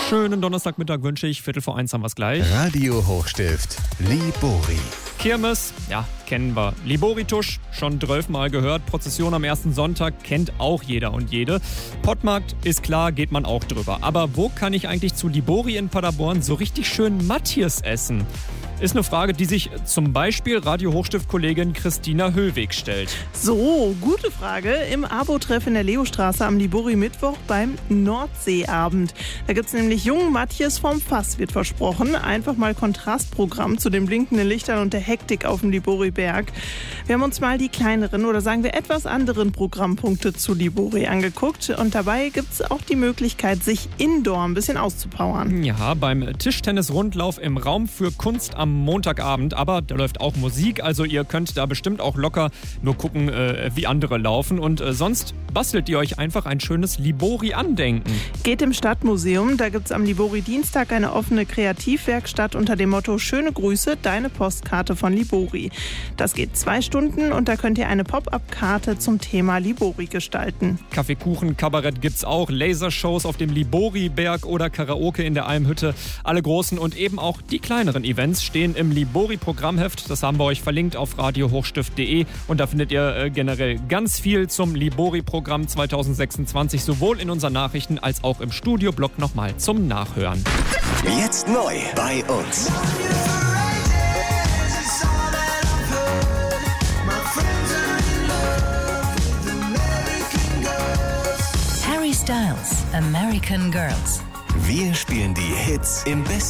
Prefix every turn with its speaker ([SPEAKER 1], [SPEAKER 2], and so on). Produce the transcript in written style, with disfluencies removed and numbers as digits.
[SPEAKER 1] Schönen Donnerstagmittag wünsche ich. 1:15 haben wir es gleich.
[SPEAKER 2] Radio Hochstift, Libori.
[SPEAKER 1] Kirmes, ja, kennen wir. Liboritusch, schon 12 Mal gehört. Prozession am ersten Sonntag kennt auch jeder und jede. Pottmarkt, ist klar, geht man auch drüber. Aber wo kann ich eigentlich zu Libori in Paderborn so richtig schön Matthias essen? Ist eine Frage, die sich zum Beispiel Radio Hochstift-Kollegin Christina Höllweg stellt.
[SPEAKER 3] So, gute Frage. Im Abo-Treff in der Leostraße am Libori-Mittwoch beim Nordseeabend. Da gibt es nämlich jungen Matthias vom Fass, wird versprochen. Einfach mal Kontrastprogramm zu den blinkenden Lichtern und der Hektik auf dem Libori-Berg. Wir haben uns mal die kleineren oder sagen wir etwas anderen Programmpunkte zu Libori angeguckt. Und dabei gibt es auch die Möglichkeit, sich indoor ein bisschen auszupowern.
[SPEAKER 1] Ja, beim Tischtennis-Rundlauf im Raum für Kunst am Montagabend, aber da läuft auch Musik, also ihr könnt da bestimmt auch locker nur gucken, wie andere laufen und sonst bastelt ihr euch einfach ein schönes Libori-Andenken.
[SPEAKER 3] Geht im Stadtmuseum, da gibt es am Libori-Dienstag eine offene Kreativwerkstatt unter dem Motto Schöne Grüße, deine Postkarte von Libori. Das geht 2 Stunden und da könnt ihr eine Pop-up-Karte zum Thema Libori gestalten.
[SPEAKER 1] Kaffeekuchen, Kabarett gibt's auch, Lasershows auf dem Libori-Berg oder Karaoke in der Almhütte. Alle großen und eben auch die kleineren Events stehen im Libori-Programmheft. Das haben wir euch verlinkt auf radiohochstift.de und da findet ihr generell ganz viel zum Libori-Programm 2026, sowohl in unseren Nachrichten als auch im Studioblog nochmal zum Nachhören.
[SPEAKER 2] Jetzt neu bei uns.
[SPEAKER 4] Harry Styles, American Girls.
[SPEAKER 2] Wir spielen die Hits im besten